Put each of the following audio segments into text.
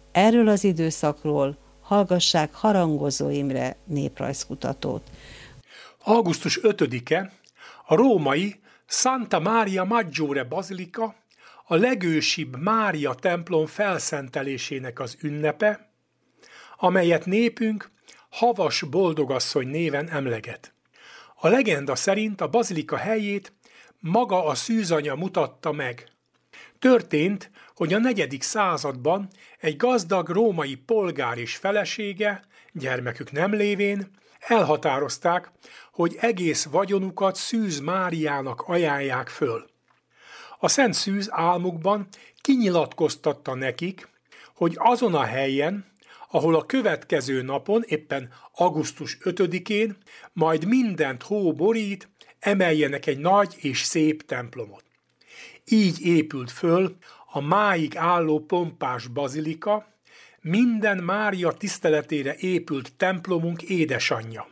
Erről az időszakról hallgassák Harangozó Imre néprajzkutatót. Augusztus 5-e a római Santa Maria Maggiore bazilika, a legősibb Mária templom felszentelésének az ünnepe, amelyet népünk Havas Boldogasszony néven emleget. A legenda szerint a bazilika helyét maga a szűzanya mutatta meg. Történt, hogy a 4. században egy gazdag római polgár és felesége, gyermekük nem lévén, elhatározták, hogy egész vagyonukat Szűz Máriának ajánlják föl. A Szent Szűz álmukban kinyilatkoztatta nekik, hogy azon a helyen, ahol a következő napon, éppen augusztus 5-én, majd mindent hó borít, emeljenek egy nagy és szép templomot. Így épült föl a máig álló pompás bazilika, minden Mária tiszteletére épült templomunk édesanyja.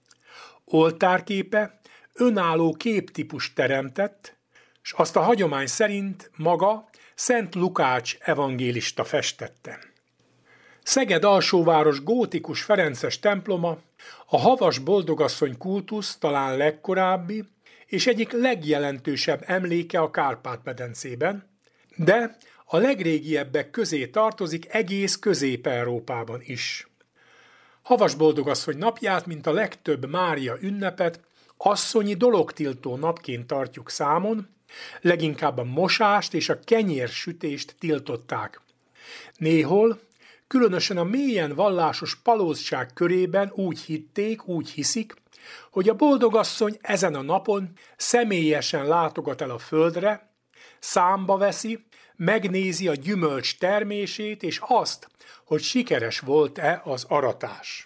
Oltárképe önálló képtípus teremtett, s azt a hagyomány szerint maga Szent Lukács evangélista festette. Szeged alsóváros gótikus ferences temploma a Havas Boldogasszony kultusz talán legkorábbi és egyik legjelentősebb emléke a Kárpát-medencében, de a legrégiebbek közé tartozik egész Közép-Európában is. Havas Boldogasszony napját, mint a legtöbb Mária ünnepet, asszonyi dologtiltó napként tartjuk számon, leginkább a mosást és a kenyérsütést tiltották. Néhol, különösen a mélyen vallásos palózság körében úgy hitték, úgy hiszik, hogy a boldogasszony ezen a napon személyesen látogat el a földre, számba veszi, megnézi a gyümölcs termését és azt, hogy sikeres volt-e az aratás.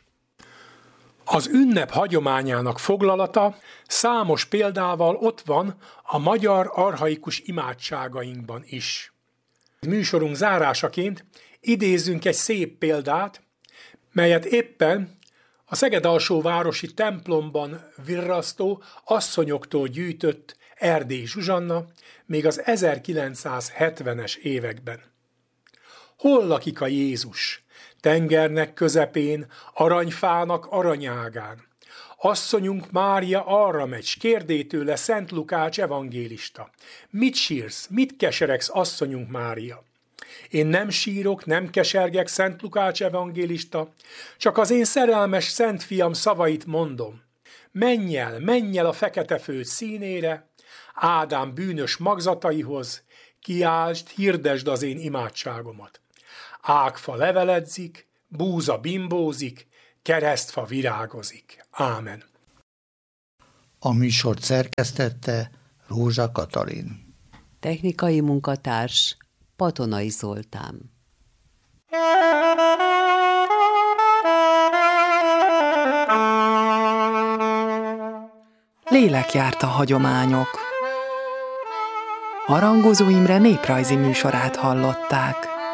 Az ünnep hagyományának foglalata számos példával ott van a magyar archaikus imádságainkban is. Műsorunk zárásaként idézzünk egy szép példát, melyet éppen a Szeged-alsóvárosi templomban virrasztó asszonyoktól gyűjtött Erdély Zsuzsanna még az 1970-es években. Hol lakik a Jézus? Tengernek közepén, aranyfának aranyágán. Asszonyunk Mária arra megy, s kérdé tőle Szent Lukács evangélista. Mit sírsz, mit keseregsz, asszonyunk Mária? Én nem sírok, nem kesergek, Szent Lukács evangélista, csak az én szerelmes szent fiam szavait mondom. Menj el a fekete föld színére, Ádám bűnös magzataihoz, kiáltsd, hirdesd az én imádságomat. Ágfa leveledzik, búza bimbózik, keresztfa virágozik. Ámen. A műsort szerkesztette Rózsa Katalin. Technikai munkatárs Patonai Zoltán. Lélekjárt a hagyományok. Harangozó Imre néprajzi műsorát hallották.